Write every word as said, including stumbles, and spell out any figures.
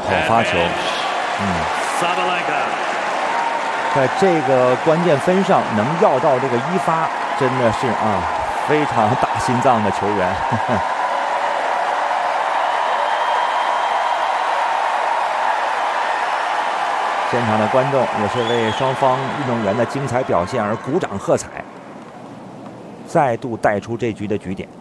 好发球，嗯，在这个关键分上能要到这个一发，真的是啊，非常大心脏的球员。呵呵现场的观众也是为双方运动员的精彩表现而鼓掌喝彩，再度带出这局的局点。